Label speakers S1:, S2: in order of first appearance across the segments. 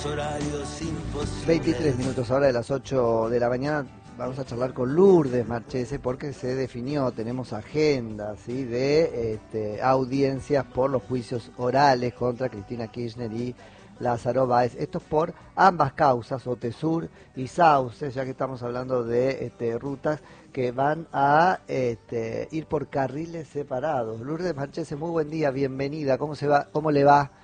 S1: 23 minutos ahora de las 8 de la mañana. Vamos a charlar con Lourdes Marchese porque se definió, tenemos agenda, ¿sí?, de audiencias por los juicios orales contra Cristina Kirchner y Lázaro Báez. Esto es por ambas causas, Otesur y Sauce, ya que estamos hablando de rutas que van a ir por carriles separados. Lourdes Marchese, muy buen día, bienvenida. ¿Cómo se va? ¿Cómo le va?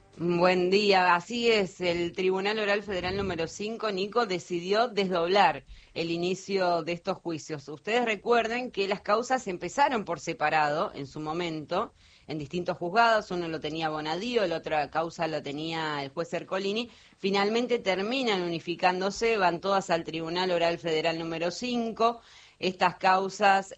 S2: Buen día, así es, el Tribunal Oral Federal número 5, Nico, decidió desdoblar el inicio de estos juicios. Ustedes recuerden que las causas empezaron por separado en su momento, en distintos juzgados, uno lo tenía Bonadío, la otra causa lo tenía el juez Ercolini, finalmente terminan unificándose, van todas al Tribunal Oral Federal número 5, estas causas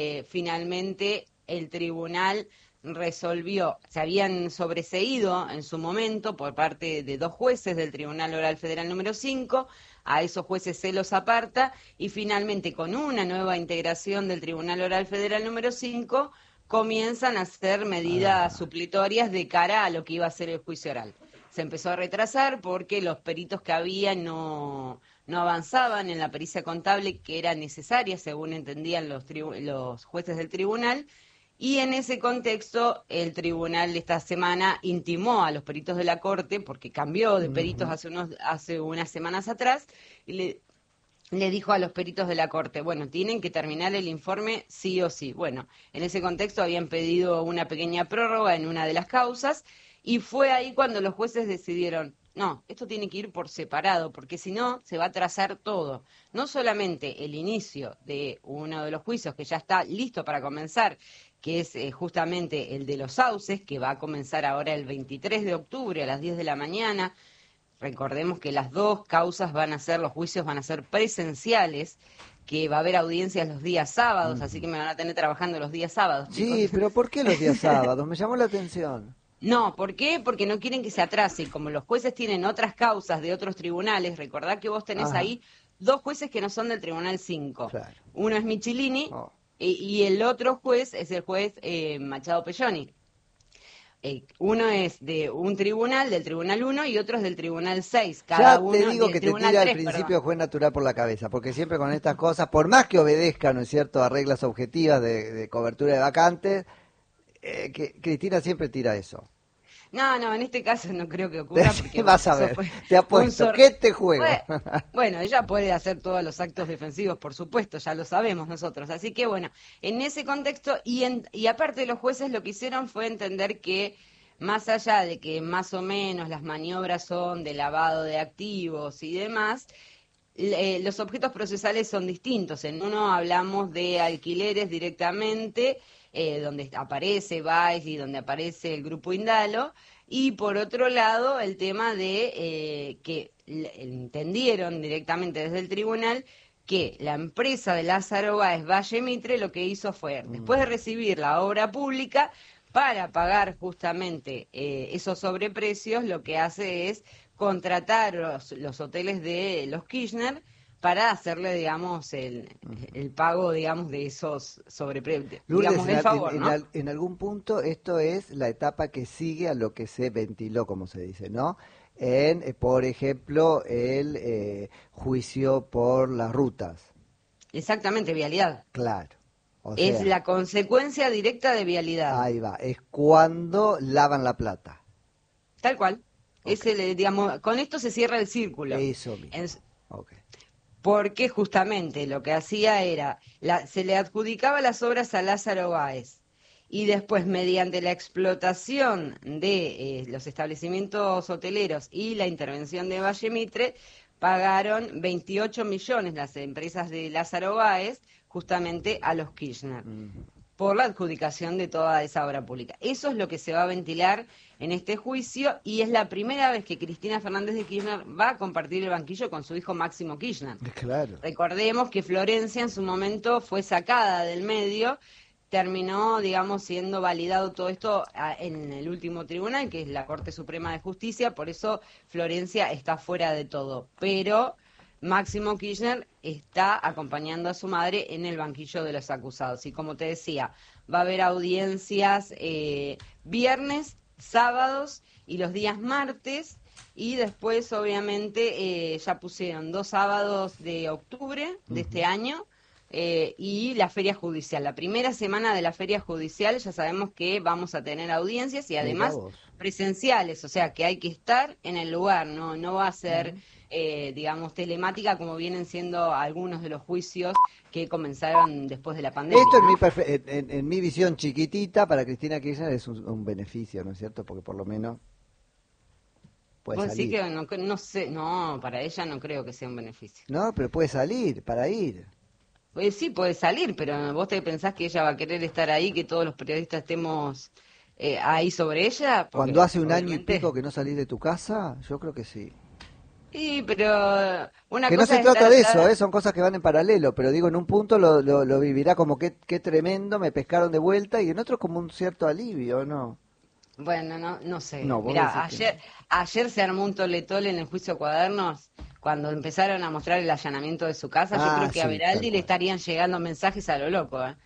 S2: finalmente el tribunal resolvió, se habían sobreseído en su momento por parte de dos jueces del Tribunal Oral Federal número 5, a esos jueces se los aparta y finalmente con una nueva integración del Tribunal Oral Federal número 5 comienzan a hacer medidas supletorias de cara a lo que iba a ser el juicio oral. Se empezó a retrasar porque los peritos que había no avanzaban en la pericia contable que era necesaria según entendían los jueces del tribunal. Y en ese contexto, el tribunal esta semana intimó a los peritos de la Corte, porque cambió de peritos hace unas semanas atrás, y le dijo a los peritos de la Corte, bueno, tienen que terminar el informe sí o sí. Bueno, en ese contexto habían pedido una pequeña prórroga en una de las causas, y fue ahí cuando los jueces decidieron, no, esto tiene que ir por separado, porque si no, se va a atrasar todo. No solamente el inicio de uno de los juicios que ya está listo para comenzar, que es justamente el de los sauces, que va a comenzar ahora el 23 de octubre a las 10 de la mañana. Recordemos que las dos causas los juicios van a ser presenciales, que va a haber audiencias los días sábados, así que me van a tener trabajando los días sábados.
S1: Sí,
S2: chicos.
S1: pero ¿por qué los días sábados? Me llamó la atención.
S2: No, ¿por qué? Porque no quieren que se atrase. Como los jueces tienen otras causas de otros tribunales, recordad que vos tenés ahí dos jueces que no son del Tribunal 5. Claro. Uno es Michilini y el otro juez es el juez Machado Pelloni. Uno es de un tribunal, del Tribunal 1, y otro es del Tribunal 6.
S1: Cada uno te digo que te tira al principio juez natural por la cabeza, porque siempre con estas cosas, por más que obedezca, ¿no es cierto?, a reglas objetivas de cobertura de vacantes, que Cristina siempre tira eso.
S2: No, en este caso no creo que ocurra. Porque
S1: vas a ver, te apuesto, ¿qué te juego?
S2: Bueno, ella puede hacer todos los actos defensivos, por supuesto, ya lo sabemos nosotros. Así que bueno, en ese contexto, y aparte los jueces lo que hicieron fue entender que más allá de que más o menos las maniobras son de lavado de activos y demás, los objetos procesales son distintos. En uno hablamos de alquileres directamente, donde aparece Baez y donde aparece el Grupo Indalo, y por otro lado el tema de que entendieron directamente desde el tribunal que la empresa de Lázaro Báez, Valle Mitre, lo que hizo fue, después de recibir la obra pública, para pagar justamente esos sobreprecios, lo que hace es contratar los hoteles de los Kirchner para hacerle, digamos, el pago, digamos, de esos sobreprecios, digamos, el favor, ¿no?
S1: En algún punto esto es la etapa que sigue a lo que se ventiló, como se dice, ¿no? Por ejemplo, el juicio por las rutas.
S2: Exactamente, vialidad.
S1: Claro.
S2: Es la consecuencia directa de vialidad.
S1: Ahí va, es cuando lavan la plata.
S2: Tal cual. Okay. Digamos, con esto se cierra el círculo.
S1: Eso mismo.
S2: Porque justamente lo que hacía era, se le adjudicaba las obras a Lázaro Báez y después mediante la explotación de los establecimientos hoteleros y la intervención de Valle Mitre, pagaron 28 millones las empresas de Lázaro Báez justamente a los Kirchner por la adjudicación de toda esa obra pública. Eso es lo que se va a ventilar en este juicio y es la primera vez que Cristina Fernández de Kirchner va a compartir el banquillo con su hijo Máximo Kirchner.
S1: Claro.
S2: Recordemos que Florencia en su momento fue sacada del medio, terminó, digamos, siendo validado todo esto en el último tribunal, que es la Corte Suprema de Justicia, por eso Florencia está fuera de todo, pero Máximo Kirchner está acompañando a su madre en el banquillo de los acusados. Y como te decía, va a haber audiencias viernes, sábados y los días martes y después obviamente ya pusieron 2 sábados de octubre de este año, y la feria judicial. La primera semana de la feria judicial ya sabemos que vamos a tener audiencias y además presenciales, o sea que hay que estar en el lugar, no va a ser, digamos, telemática como vienen siendo algunos de los juicios que comenzaron después de la pandemia.
S1: Esto en mi visión chiquitita, para Cristina Kirchner es un beneficio, ¿no es cierto? Porque por lo menos puede salir.
S2: Sí que no sé, no, para ella no creo que sea un beneficio.
S1: No, pero puede salir, para ir.
S2: Pues sí, puede salir, pero ¿vos te pensás que ella va a querer estar ahí, que todos los periodistas estemos ahí sobre ella? Porque,
S1: cuando hace un año y pico que no salís de tu casa, yo creo que sí.
S2: Sí, pero una
S1: que
S2: cosa
S1: no se trata de eso, son cosas que van en paralelo, pero digo, en un punto lo vivirá como que qué tremendo, me pescaron de vuelta, y en otro como un cierto alivio, ¿no?
S2: Bueno, no sé.
S1: No,
S2: mirá, ayer se armó un tole-tole en el juicio Cuadernos, cuando empezaron a mostrar el allanamiento de su casa. Yo creo que a Veraldi le estarían llegando mensajes a lo loco, ¿eh?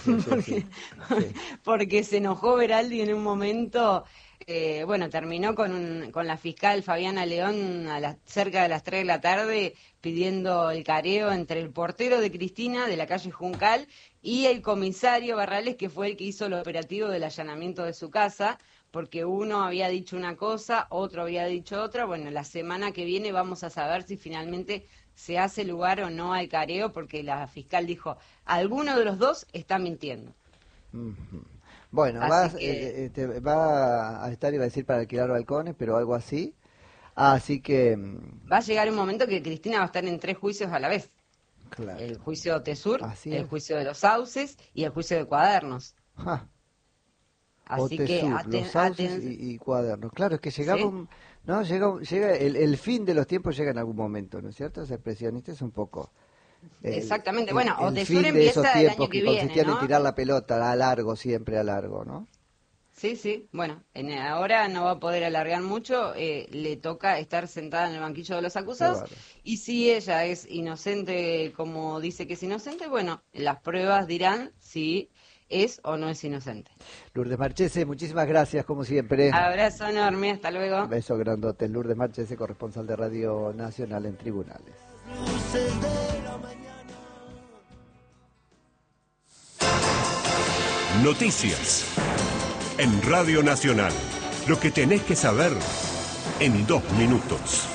S2: Porque se enojó Veraldi en un momento. Bueno, terminó con la fiscal Fabiana León cerca de las 3 de la tarde pidiendo el careo entre el portero de Cristina de la calle Juncal y el comisario Barrales, que fue el que hizo el operativo del allanamiento de su casa, porque uno había dicho una cosa, otro había dicho otra. Bueno, la semana que viene vamos a saber si finalmente se hace lugar o no al careo, porque la fiscal dijo, alguno de los dos está mintiendo.
S1: Bueno, va a estar, iba a decir, para alquilar balcones, pero algo así. Así que
S2: va a llegar un momento que Cristina va a estar en 3 juicios a la vez.
S1: Claro.
S2: El juicio de Tesur, el juicio de los Sauces y el juicio de Cuadernos. Así
S1: que los Sauces y Cuadernos. Claro, es que llegaba llega el fin de los tiempos, llega en algún momento, ¿no es cierto? Ese expresionista es un poco
S2: exactamente. Bueno, o Tesur
S1: fin de esos
S2: empieza el
S1: tiempos
S2: año que
S1: consistían
S2: viene,
S1: en tirar la pelota a largo, siempre a largo, ¿no?
S2: Sí. Bueno, ahora no va a poder alargar mucho, le toca estar sentada en el banquillo de los acusados, y si ella es inocente como dice que es inocente, bueno, las pruebas dirán si es o no es inocente.
S1: Lourdes Marchese, muchísimas gracias, como siempre.
S2: Abrazo enorme, hasta luego.
S1: Beso grandote. Lourdes Marchese, corresponsal de Radio Nacional en Tribunales.
S3: Noticias en Radio Nacional. Lo que tenés que saber en 2 minutos.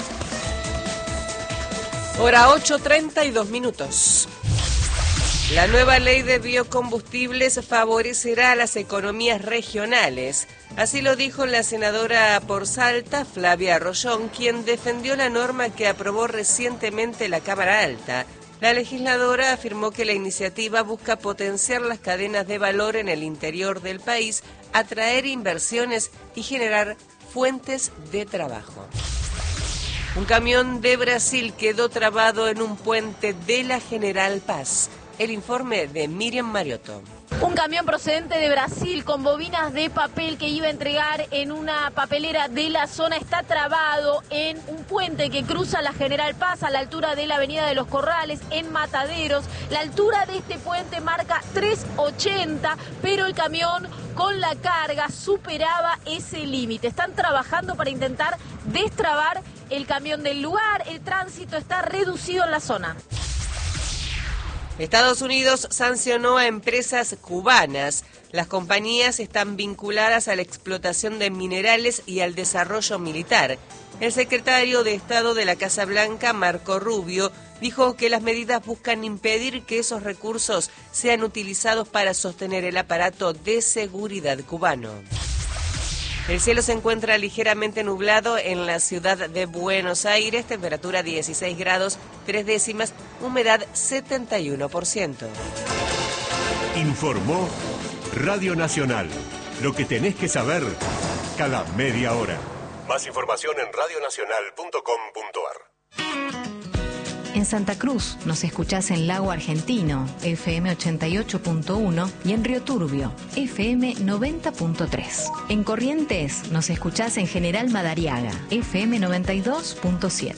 S4: Hora 8:32. La nueva ley de biocombustibles favorecerá a las economías regionales. Así lo dijo la senadora por Salta, Flavia Arroyón, quien defendió la norma que aprobó recientemente la Cámara Alta. La legisladora afirmó que la iniciativa busca potenciar las cadenas de valor en el interior del país, atraer inversiones y generar fuentes de trabajo. Un camión de Brasil quedó trabado en un puente de la General Paz. El informe de Miriam Mariotto.
S5: Un camión procedente de Brasil con bobinas de papel que iba a entregar en una papelera de la zona está trabado en un puente que cruza la General Paz a la altura de la Avenida de los Corrales en Mataderos. La altura de este puente marca 3,80, pero el camión con la carga superaba ese límite. Están trabajando para intentar destrabar el camión del lugar. El tránsito está reducido en la zona.
S4: Estados Unidos sancionó a empresas cubanas. Las compañías están vinculadas a la explotación de minerales y al desarrollo militar. El secretario de Estado de la Casa Blanca, Marco Rubio, dijo que las medidas buscan impedir que esos recursos sean utilizados para sostener el aparato de seguridad cubano. El cielo se encuentra ligeramente nublado en la ciudad de Buenos Aires, temperatura 16 grados 3 décimas, humedad 71%.
S3: Informó Radio Nacional. Lo que tenés que saber cada media hora. Más información en radionacional.com.ar.
S6: En Santa Cruz nos escuchás en Lago Argentino, FM 88.1, y en Río Turbio, FM 90.3. En Corrientes nos escuchás en General Madariaga, FM 92.7.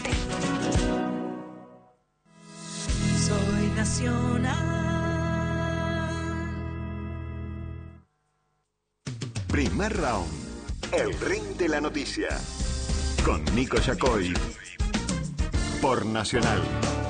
S7: Soy nacional.
S8: Primer round. El ring de la noticia. con Nico Yacoy por Nacional.